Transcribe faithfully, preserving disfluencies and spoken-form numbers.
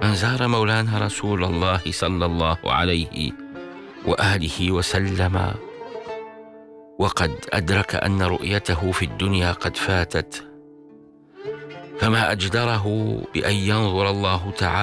من زار مولانا رسول الله صلى الله عليه وآله وسلم وقد أدرك أن رؤيته في الدنيا قد فاتت، فما أجدره بأن ينظر الله تعالى